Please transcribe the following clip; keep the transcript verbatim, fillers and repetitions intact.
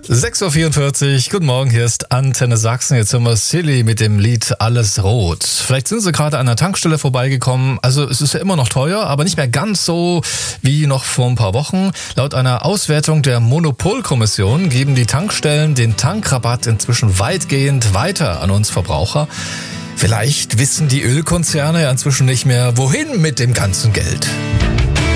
sechs Uhr vierundvierzig, guten Morgen, hier ist Antenne Sachsen. Jetzt hören wir Silly mit dem Lied Alles Rot. Vielleicht sind Sie gerade an der Tankstelle vorbeigekommen. Also es ist ja immer noch teuer, aber nicht mehr ganz so wie noch vor ein paar Wochen. Laut einer Auswertung der Monopolkommission geben die Tankstellen den Tankrabatt inzwischen weitgehend weiter an uns Verbraucher. Vielleicht wissen die Ölkonzerne ja inzwischen nicht mehr, wohin mit dem ganzen Geld.